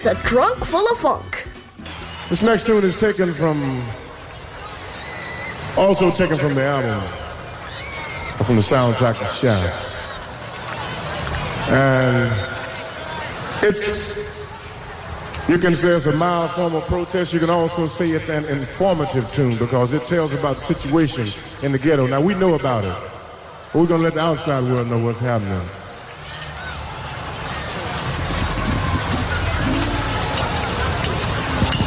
It's a trunk full of funk. This next tune is also taken from the album, or from the soundtrack of Shaft. And you can say it's a mild form of protest. You can also say it's an informative tune because it tells about the situation in the ghetto. Now, we know about it, but we're going to let the outside world know what's happening.